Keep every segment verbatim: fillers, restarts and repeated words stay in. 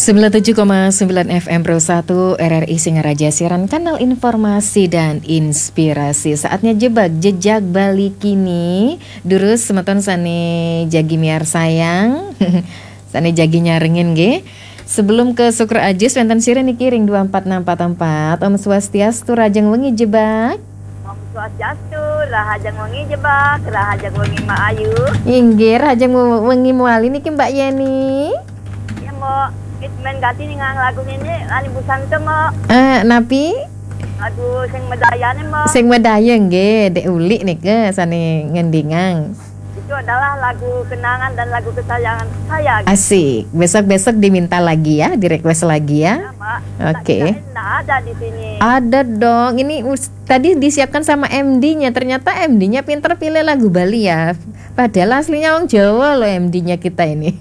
sembilan puluh tujuh koma sembilan F M Pro satu R R I Singaraja, siaran kanal informasi dan inspirasi. Saatnya jebak jejak balik kini. Durus semeton sane jagi miar sayang. Sane jagi nyaringin ge. Sebelum ke Syukur Ajus wenten siren iki ring dua empat enam empat empat. Om Swastiastu rajang wengi jebak. Om Swastiastu rahajang wengi jebak, rahajang wengi Mak Ayu. Inggih rajang wengi muali niki Mbak Yeni. Ya mau Itmen ganti nih ngang lagu ini ani busan itu mau. Eh napi? Aduh sing medayane mau. Sing medaya nggih, dek uli niki sane ngendingang. Itu adalah lagu kenangan dan lagu kesayangan saya. Asik. Besok-besok diminta lagi ya, di request lagi ya. Ya, Mak. Oke. Okay. Nggak ada di sini. Ada dong. Ini us- tadi disiapkan sama M D-nya. Ternyata M D-nya pinter pilih lagu Bali ya. Padahal aslinya orang Jawa loh M D-nya kita ini.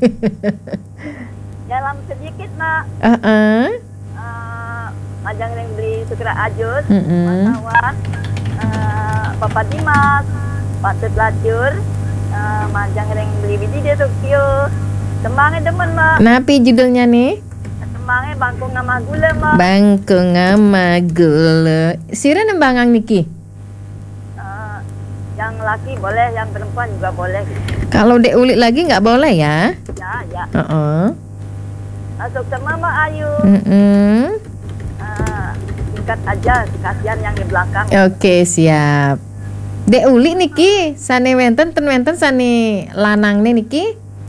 Dalam sedikit Mak. Uh-uh. Uh, Ajang yang beli Syukur Ajus, Mm-mm. Mas Awan, uh, Papa Dimas, Pak Lacur, uh, Majang yang beli biji di Tokyo. Tembangnya demen Mak. Napi judulnya nih? Tembangnya bangku ngama gula Mak. Bangku ngama gula. Sira nembangang niki? Uh, yang laki boleh, yang perempuan juga boleh. Kalau dek ulik lagi nggak boleh ya? Ya, ya. Uh-uh. Masuk sama Mak Ayu. Mm-mm. Uh, singkat aja, kasihan yang di belakang. Oke siap. Dek uli niki sane wenten ten wenten sane lanang nih niki.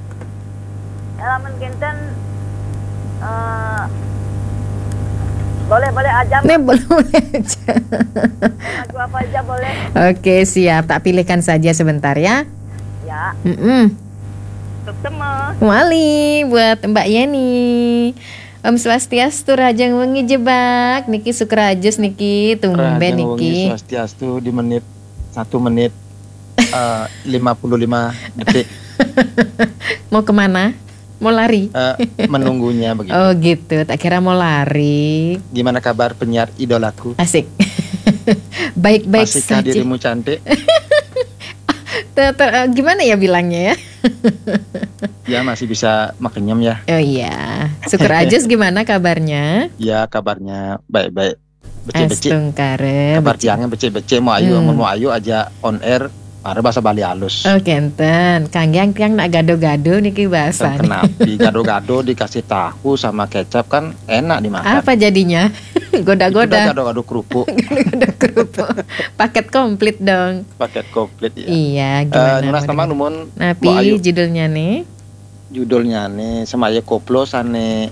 Dalam mungkinkan uh, boleh boleh aja. Nih boleh aja. Lagu apa aja boleh. Oke siap, tak pilihkan saja sebentar ya. Ya. Mm-mm. Untuk semua. Wali buat Mbak Yeni. Om Swastiastu rajang wengi jebak. Niki Sukrajus niki tumben Rajang wengi niki. Swastiastu di menit satu menit uh, lima puluh lima detik. Mau kemana? Mau lari? Uh, menunggunya begitu. Oh gitu, tak kira mau lari. Gimana kabar penyiar idolaku? Asik. Baik-baik Masihkah saja. dirimu cantik? Ter- ter- eh, gimana ya bilangnya ya? Ya masih bisa makenyem ya. Oh iya. Syukur Ajus gimana kabarnya? Ya kabarnya baik-baik. Becek-becek. Astungkare. Kabar tiangnya becek-becek. Mau ayu, Hmm. mau ayu aja on air. Ada bahasa Bali halus. Oh kenten. Kangyang tiang nak gado-gado niki bahasa. Kenapa gado-gado dikasih tahu sama kecap kan enak dimakan. Apa jadinya? Itu Goda-goda. gado-gado kerupuk. Gado kerupuk. Paket komplit dong. Paket komplit ya. Iya, Eh, gimana? Nunas mau teman di- numun Napi Mbak Ayu. judulnya nih. Judulnya nih Semaya Koplo sane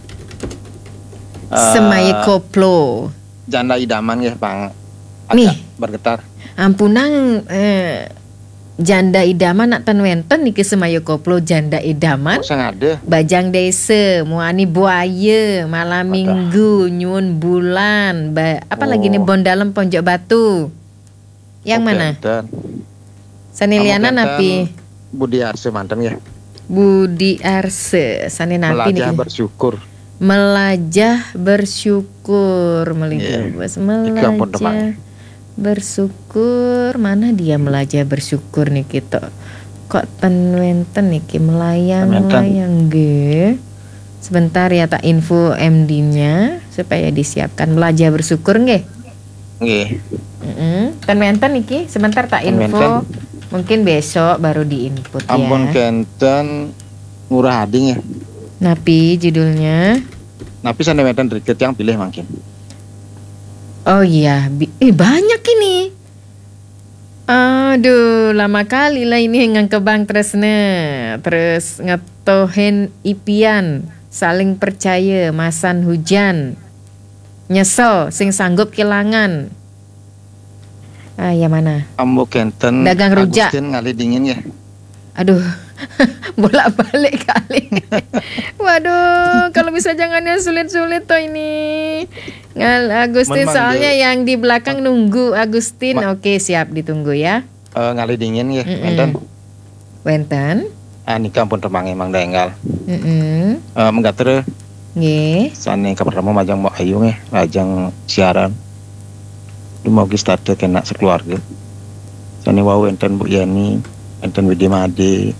eh, Semaya koplo. Janda idaman ya Bang. Agak Nih. bergetar. Ampunang eh, janda idaman nak ten wenten niki semaya koplo janda idaman. Kok sengade? Bajang desa, muani buaya, malam Wadah. minggu, nyun bulan, ba- apa lagi nih Oh. bon dalam Ponjok Batu. Yang Oh, mana? Kenten. Saniliana Kamu napi Kenten Budi Arse mantan ya. Budi Arse, sani napi Melajah nih. bersyukur. Melajah bersyukur, melingkar Iya. bos, Itu yang pun melajah bersyukur. Mana dia melajah bersyukur nih kita? Kok ten wenten niki melayang Ten wenten. melayang ge. Sebentar ya tak info M D-nya supaya disiapkan melajah bersyukur nggih. Nggih. Heeh. Ten wenten niki sebentar tak Ten info. wenten. Mungkin besok baru diinput ya. Ampun Kenten Ngurah Hading ya. Napi judulnya. Tapi sana medan deket yang pilih makin. Oh iya, bi- eh banyak ini. Aduh, lama kali lah ini ngang ke Bang Tresna. Terus ngetohin ipian, saling percaya, masan hujan. Nyesel, sing sanggup kelangan. Ah, ya mana? Ambo Kenten Dagang rujak. Agustin ngali dingin ya. Aduh, bolak-balik kali. Waduh, kalau bisa jangan yang sulit-sulit toh ini. Ngal Agustin Memang soalnya dia- yang di belakang nunggu Agustin. Ma- Oke, siap ditunggu ya. Eh, ngali dingin ya. Mm-mm. Kenten. Wenten. Ah nikah pun temang emang denggal. Heeh. Eh menggatere Nggih. sane kabar kamu majang Mbak Ayu nge, majang siaran. Dumogi starte kena sekeluarga. Sane wau enten Bu Yani, enten Widi Made,